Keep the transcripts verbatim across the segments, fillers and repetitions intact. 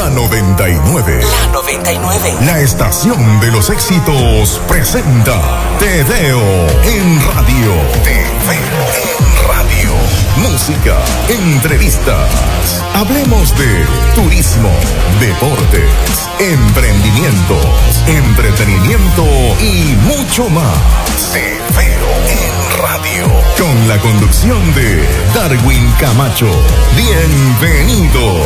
La noventa y nueve. La noventa y nueve. La estación de los éxitos presenta Te Veo en Radio. Te Veo en Radio. Música, entrevistas. Hablemos de turismo, deportes, emprendimientos, entretenimiento y mucho más. Te Veo en Radio. Con la conducción de Darwin Camacho. Bienvenidos.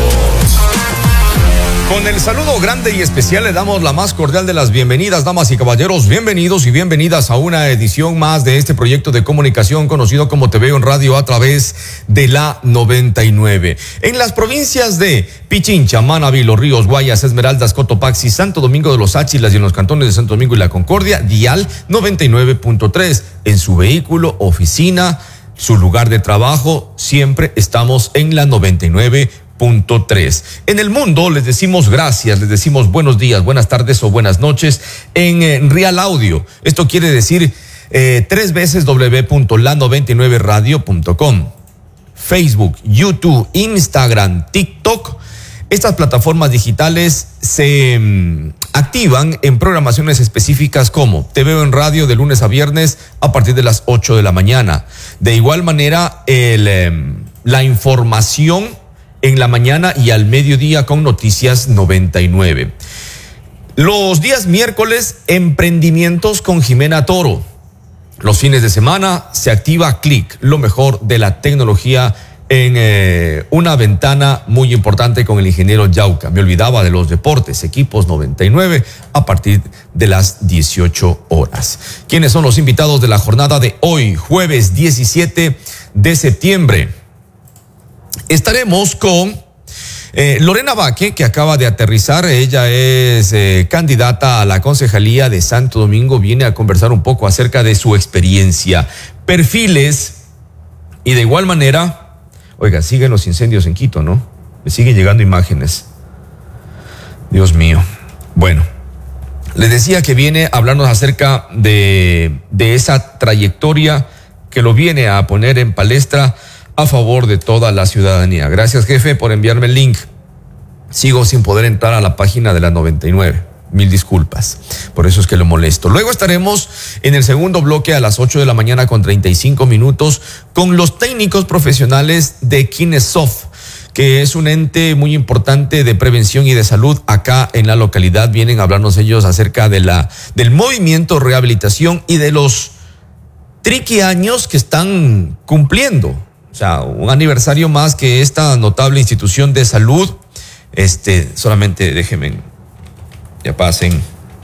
Con el saludo grande y especial le damos la más cordial de las bienvenidas, damas y caballeros. Bienvenidos y bienvenidas a una edición más de este proyecto de comunicación conocido como Te Veo en Radio a través de la noventa y nueve. En las provincias de Pichincha, Manabí, Los Ríos, Guayas, Esmeraldas, Cotopaxi, Santo Domingo de los Áchilas y en los cantones de Santo Domingo y La Concordia, dial noventa y nueve punto tres. En su vehículo, oficina, su lugar de trabajo, siempre estamos en la noventa y nueve punto tres. En el mundo les decimos gracias, les decimos buenos días, buenas tardes o buenas noches en, en Real Audio. Esto quiere decir eh, tres veces w punto la noventa y nueve radio punto com. Facebook, YouTube, Instagram, TikTok. Estas plataformas digitales se mm, activan en programaciones específicas como Te Veo en Radio de lunes a viernes a partir de las ocho de la mañana. De igual manera, el, eh, la información en la mañana y al mediodía con Noticias noventa y nueve. Los días miércoles, Emprendimientos con Jimena Toro. Los fines de semana se activa Click, lo mejor de la tecnología en eh, una ventana muy importante con el ingeniero Yauca. Me olvidaba de los deportes, Equipos noventa y nueve a partir de las dieciocho horas. ¿Quiénes son los invitados de la jornada de hoy, jueves diecisiete de septiembre? Estaremos con eh, Lorena Baque, que acaba de aterrizar. Ella es eh, candidata a la concejalía de Santo Domingo. Viene a conversar un poco acerca de su experiencia, perfiles y de igual manera, oiga, siguen los incendios en Quito, ¿no? Me siguen llegando imágenes. Dios mío. Bueno, les decía que viene a hablarnos acerca de, de esa trayectoria que lo viene a poner en palestra a favor de toda la ciudadanía. Gracias, jefe, por enviarme el link. Sigo sin poder entrar a la página de la noventa y nueve. Mil disculpas. Por eso es que lo molesto. Luego estaremos en el segundo bloque a las ocho de la mañana con treinta y cinco minutos con los técnicos profesionales de Kinesoft, que es un ente muy importante de prevención y de salud acá en la localidad. Vienen a hablarnos ellos acerca de la, del movimiento rehabilitación y de los triqui años que están cumpliendo. O sea, un aniversario más que esta notable institución de salud. Este, solamente déjenme, ya pasen.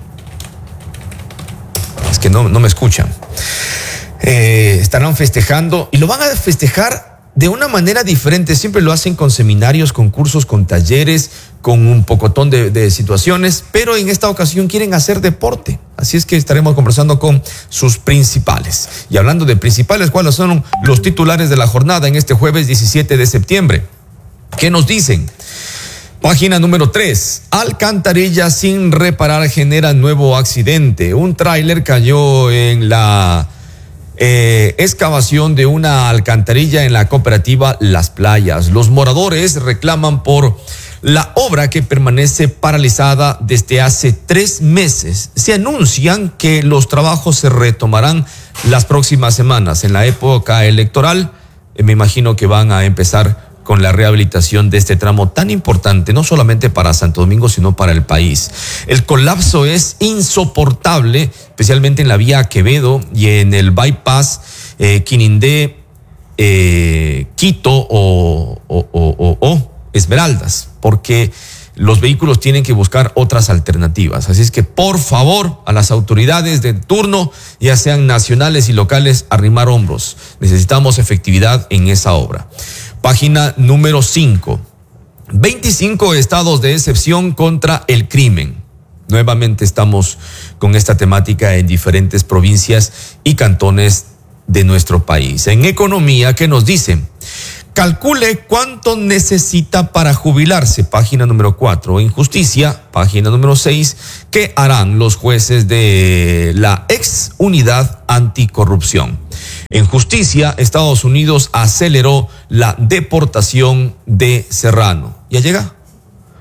Es que no, no me escuchan. Eh, estarán festejando y lo van a festejar de una manera diferente. Siempre lo hacen con seminarios, con cursos, con talleres, con un pocotón de, de situaciones, pero en esta ocasión quieren hacer deporte. Así es que estaremos conversando con sus principales. Y hablando de principales, ¿cuáles son los titulares de la jornada en este jueves diecisiete de septiembre? ¿Qué nos dicen? Página número tres. Alcantarilla sin reparar genera nuevo accidente. Un tráiler cayó en la eh, excavación de una alcantarilla en la cooperativa Las Playas. Los moradores reclaman por la obra que permanece paralizada desde hace tres meses. Se anuncian que los trabajos se retomarán las próximas semanas. En la época electoral, eh, me imagino que van a empezar con la rehabilitación de este tramo tan importante, no solamente para Santo Domingo, sino para el país. El colapso es insoportable, especialmente en la vía Quevedo y en el bypass eh, Quinindé, eh, Quito o, o, o, o, o Esmeraldas, porque los vehículos tienen que buscar otras alternativas. Así es que, por favor, a las autoridades de turno, ya sean nacionales y locales, arrimar hombros. Necesitamos efectividad en esa obra. Página número cinco. veinticinco estados de excepción contra el crimen. Nuevamente estamos con esta temática en diferentes provincias y cantones de nuestro país. En economía, ¿qué nos dicen? Calcule cuánto necesita para jubilarse, página número cuatro. En justicia, página número seis, ¿qué harán los jueces de la ex unidad anticorrupción? En justicia, Estados Unidos aceleró la deportación de Serrano. ¿Ya llega?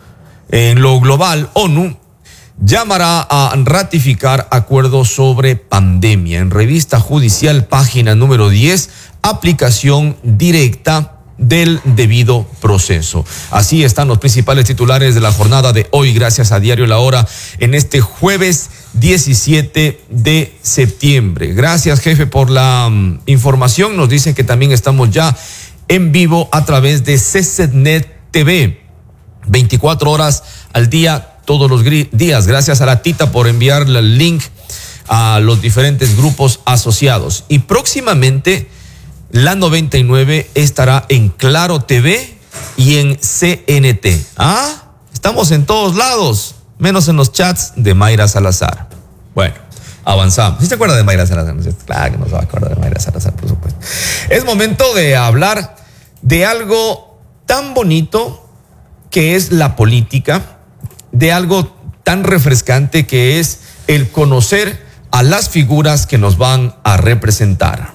En lo global, ONU llamará a ratificar acuerdos sobre pandemia. En revista judicial, página número diez, aplicación directa del debido proceso. Así están los principales titulares de la jornada de hoy, gracias a Diario La Hora, en este jueves diecisiete de septiembre. Gracias, jefe, por la um, información. Nos dicen que también estamos ya en vivo a través de C C N E T T V, veinticuatro horas al día, todos los días. Gracias a la Tita por enviar el link a los diferentes grupos asociados. Y próximamente la noventa y nueve estará en Claro T V y en C N T. ¿Ah? Estamos en todos lados, menos en los chats de Mayra Salazar. Bueno, avanzamos. ¿Sí se acuerda de Mayra Salazar? Claro que no se va a acordar de Mayra Salazar, por supuesto. Es momento de hablar de algo tan bonito que es la política, de algo tan refrescante que es el conocer a las figuras que nos van a representar.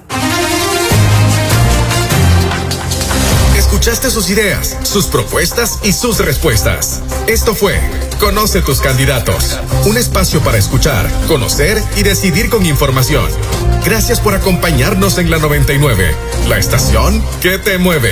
Escuchaste sus ideas, sus propuestas y sus respuestas. Esto fue Conoce tus candidatos, un espacio para escuchar, conocer y decidir con información. Gracias por acompañarnos en la noventa y nueve, la estación que te mueve.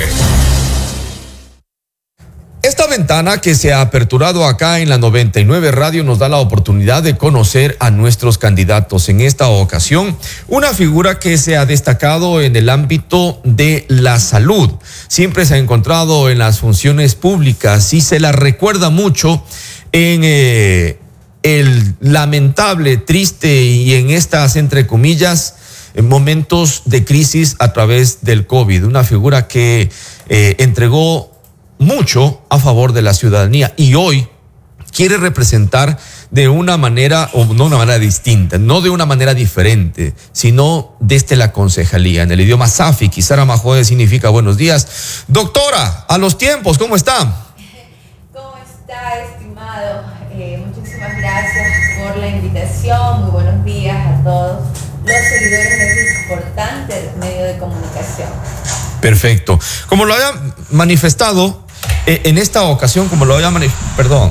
Esta ventana que se ha aperturado acá en la noventa y nueve Radio nos da la oportunidad de conocer a nuestros candidatos. En esta ocasión, una figura que se ha destacado en el ámbito de la salud. Siempre se ha encontrado en las funciones públicas y se la recuerda mucho en eh, el lamentable, triste y en estas, entre comillas, momentos de crisis a través del COVID. Una figura que eh, entregó mucho a favor de la ciudadanía y hoy quiere representar de una manera, o no una manera distinta, no de una manera diferente, sino desde la concejalía. En el idioma safi, Kisara Majoe significa buenos días. Doctora, a los tiempos, ¿cómo está? ¿Cómo está, estimado? Eh, muchísimas gracias por la invitación. Muy buenos días a todos los seguidores de este importante medio de comunicación. Perfecto. Como lo había manifestado eh, en esta ocasión, como lo había manifestado, perdón,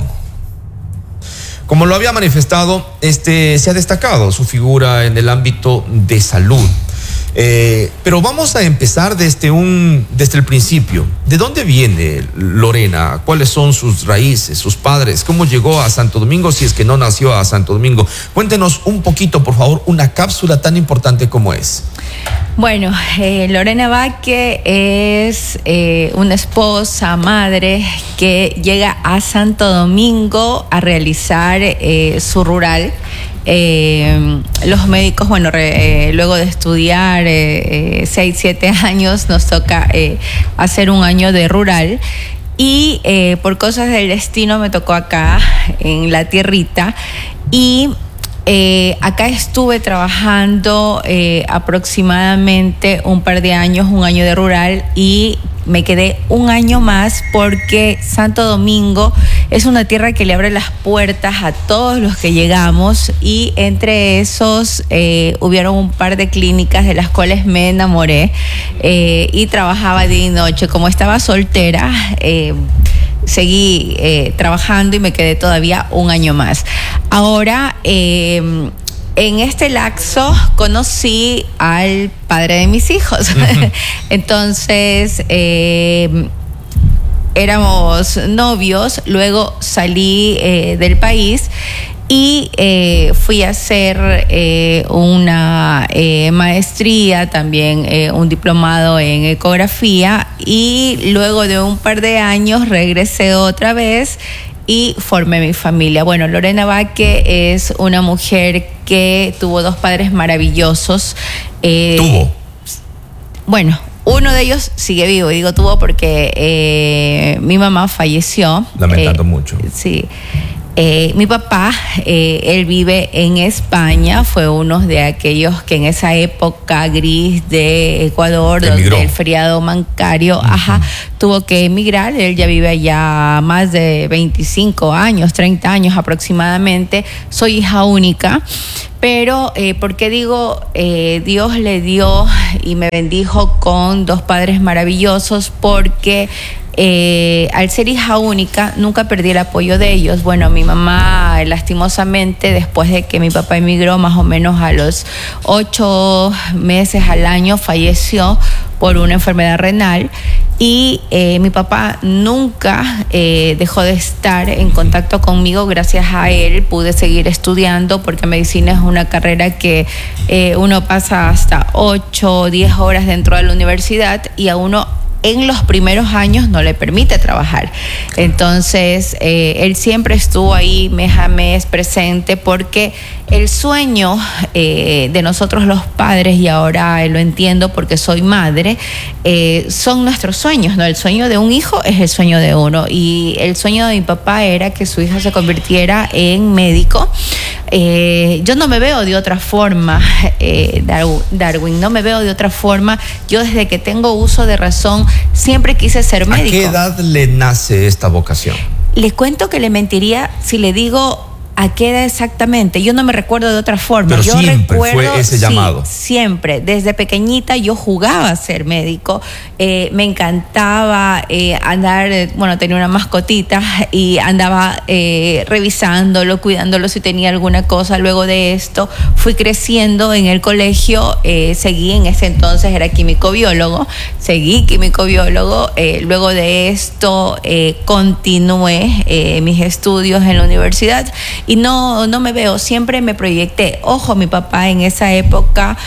como lo había manifestado, este, se ha destacado su figura en el ámbito de salud. Eh, pero vamos a empezar desde un, desde el principio. ¿De dónde viene Lorena? ¿Cuáles son sus raíces, sus padres? ¿Cómo llegó a Santo Domingo si es que no nació a Santo Domingo? Cuéntenos un poquito, por favor, una cápsula tan importante como es. Bueno, eh, Lorena Vázquez es eh, una esposa, madre, que llega a Santo Domingo a realizar eh, su rural. Eh, los médicos, bueno, re, eh, luego de estudiar eh, eh, seis, siete años, nos toca eh, hacer un año de rural. Y eh, por cosas del destino me tocó acá, en la tierrita, y Eh, acá estuve trabajando eh, aproximadamente un par de años, un año de rural, y me quedé un año más porque Santo Domingo es una tierra que le abre las puertas a todos los que llegamos, y entre esos eh, hubieron un par de clínicas de las cuales me enamoré eh, y trabajaba día y noche. Como estaba soltera, eh, seguí eh, trabajando y me quedé todavía un año más. Ahora, eh, en este lapso conocí al padre de mis hijos. Uh-huh. Entonces, eh, éramos novios, luego salí eh, del país y eh, fui a hacer eh, una eh, maestría, también eh, un diplomado en ecografía, y luego de un par de años regresé otra vez y formé mi familia. Bueno, Lorena Vázquez es una mujer que tuvo dos padres maravillosos. Eh, ¿Tuvo? Bueno, uno de ellos sigue vivo, y digo tuvo porque eh, mi mamá falleció. Lamentando eh, mucho. Sí. Eh, mi papá, eh, él vive en España, fue uno de aquellos que en esa época gris de Ecuador, emigró, donde el feriado bancario, uh-huh. ajá, tuvo que emigrar. Él ya vive allá más de veinticinco años, treinta años aproximadamente. Soy hija única. Pero, eh, ¿por qué digo eh, Dios le dio y me bendijo con dos padres maravillosos? Porque Eh, al ser hija única, nunca perdí el apoyo de ellos. Bueno, mi mamá, lastimosamente, después de que mi papá emigró, más o menos a los ocho meses al año, falleció por una enfermedad renal. Y eh, mi papá nunca eh, dejó de estar en contacto conmigo. Gracias a él pude seguir estudiando, porque medicina es una carrera que eh, uno pasa hasta ocho o diez horas dentro de la universidad, y a uno en los primeros años no le permite trabajar. Entonces, eh, él siempre estuvo ahí mes a mes presente, porque el sueño eh, de nosotros los padres, y ahora lo entiendo porque soy madre, eh, son nuestros sueños, ¿no? El sueño de un hijo es el sueño de uno, y el sueño de mi papá era que su hija se convirtiera en médico. Eh, yo no me veo de otra forma, eh, Darwin, no me veo de otra forma. Yo desde que tengo uso de razón siempre quise ser médico. ¿A qué edad le nace esta vocación? Les cuento que le mentiría si le digo a qué edad exactamente. Yo no me recuerdo de otra forma. Pero yo siempre recuerdo, fue ese llamado. Sí, siempre. Desde pequeñita yo jugaba a ser médico. Eh, me encantaba eh, andar, bueno, tenía una mascotita y andaba eh, revisándolo, cuidándolo si tenía alguna cosa. Luego de esto fui creciendo en el colegio, eh, seguí en ese entonces, era químico-biólogo, seguí químico-biólogo. Eh, luego de esto eh, continué eh, mis estudios en la universidad. Y no, no me veo, siempre me proyecté. Ojo, mi papá en esa época,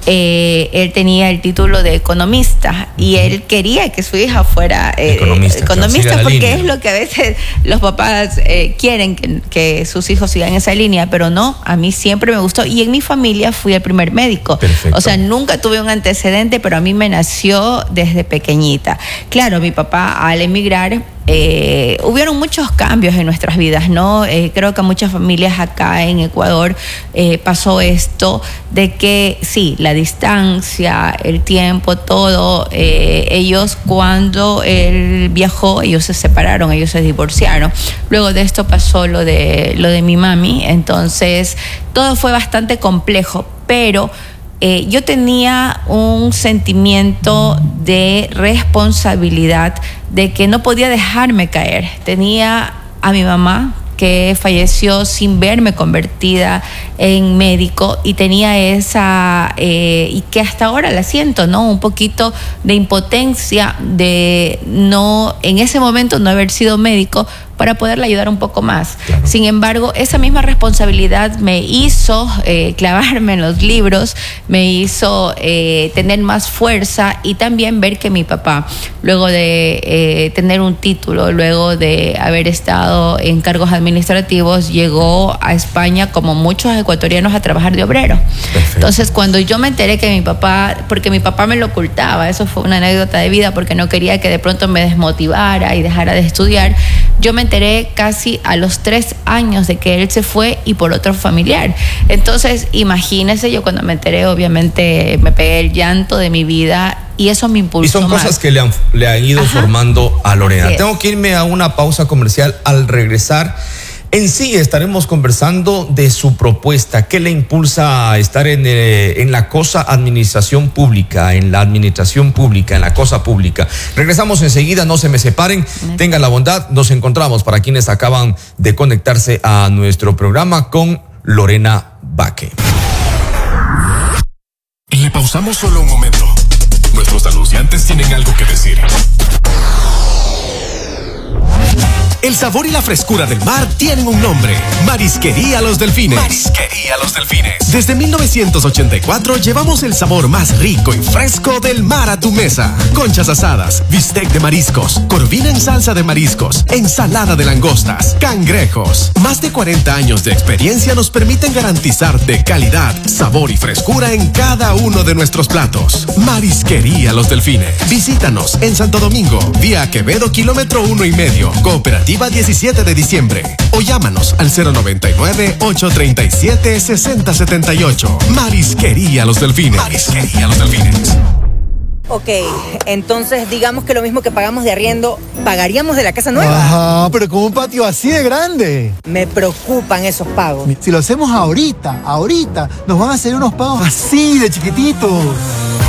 eh, él tenía el título de economista, y él quería que su hija fuera eh, economista, economista claro, porque línea. Es lo que a veces los papás eh, quieren, que, que sus hijos sigan esa línea, pero no, a mí siempre me gustó. Y en mi familia fui el primer médico. Perfecto. O sea, nunca tuve un antecedente, pero a mí me nació desde pequeñita. Claro, mi papá al emigrar, Eh, hubieron muchos cambios en nuestras vidas, ¿no? Eh, creo que a muchas familias acá en Ecuador eh, pasó esto de que sí, la distancia, el tiempo, todo, eh, ellos cuando él viajó, ellos se separaron, ellos se divorciaron. Luego de esto pasó lo de, lo de mi mami, entonces todo fue bastante complejo, pero Eh, yo tenía un sentimiento de responsabilidad, de que no podía dejarme caer. Tenía a mi mamá, que falleció sin verme convertida en médico, y tenía esa, eh, y que hasta ahora la siento, ¿no? Un poquito de impotencia de no, en ese momento no haber sido médico para poderle ayudar un poco más. Claro. Sin embargo, esa misma responsabilidad me hizo eh, clavarme en los libros, me hizo eh, tener más fuerza, y también ver que mi papá, luego de eh, tener un título, luego de haber estado en cargos administrativos, llegó a España, como muchos ecuatorianos, a trabajar de obrero. Perfecto. Entonces, cuando yo me enteré que mi papá, porque mi papá me lo ocultaba, eso fue una anécdota de vida, porque no quería que de pronto me desmotivara y dejara de estudiar, yo me enteré casi a los tres años de que él se fue, y por otro familiar. Entonces, imagínese, yo cuando me enteré, obviamente me pegué el llanto de mi vida, y eso me impulsó. Y son más. cosas que le han, le han ido Ajá. formando a Lorena. Tengo que irme a una pausa comercial. Al regresar, en sí estaremos conversando de su propuesta. ¿Qué le impulsa a estar en, eh, en la cosa administración pública, en la administración pública, en la cosa pública? Regresamos enseguida, no se me separen. Tengan la bondad. Nos encontramos, para quienes acaban de conectarse a nuestro programa, con Lorena Baque. Le pausamos solo un momento. Nuestros anunciantes tienen algo que decir. El sabor y la frescura del mar tienen un nombre: Marisquería Los Delfines. Marisquería Los Delfines. Desde mil novecientos ochenta y cuatro llevamos el sabor más rico y fresco del mar a tu mesa. Conchas asadas, bistec de mariscos, corvina en salsa de mariscos, ensalada de langostas, cangrejos. Más de cuarenta años de experiencia nos permiten garantizarte calidad, sabor y frescura en cada uno de nuestros platos. Marisquería Los Delfines. Visítanos en Santo Domingo, vía Quevedo, kilómetro uno y medio, Cooperativa diecisiete de diciembre, o llámanos al cero noventa y nueve, ocho treinta y siete, sesenta setenta y ocho. Marisquería Los Delfines. Marisquería Los Delfines. Ok, entonces digamos que lo mismo que pagamos de arriendo, pagaríamos de la casa nueva. Ajá, pero con un patio así de grande. Me preocupan esos pagos. Si lo hacemos ahorita, ahorita, nos van a hacer unos pagos así de chiquititos.